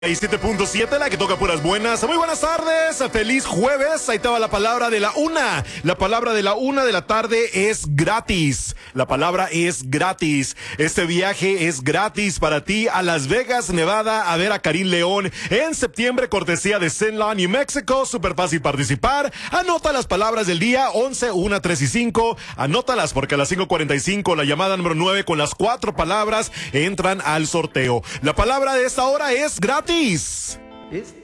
7.7, la que toca puras buenas. Muy buenas tardes, feliz jueves. Ahí te va la palabra de la una. La palabra de la una de la tarde es gratis. La palabra es gratis. Este viaje es gratis para ti a Las Vegas, Nevada, a ver a Karim León en septiembre, cortesía de Zenla, New Mexico. Súper fácil participar. Anota las palabras del día: 11, 1, 3 y 5. Anótalas porque a las 5:45 la llamada número 9 con las 4 palabras entran al sorteo. La palabra de esta hora es gratis.